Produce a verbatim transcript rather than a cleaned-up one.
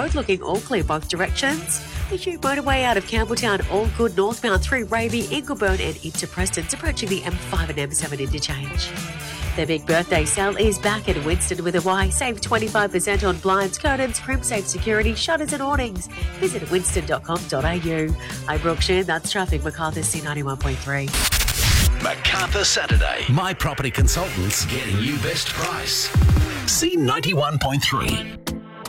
Road looking all clear both directions. The Hugh motorway out of Campbelltown all good northbound through Raby, Ingleburn and into Preston's approaching the M five and M seven interchange. Their big birthday sale is back at Winston with a Y. Save twenty-five percent on blinds, curtains, crimp-safe security, shutters and awnings. Visit winston dot com dot a u. I'm Brooke Sheehan, that's traffic, Macarthur C ninety-one point three. Macarthur Saturday. My Property Consultants getting you best price. C ninety-one point three.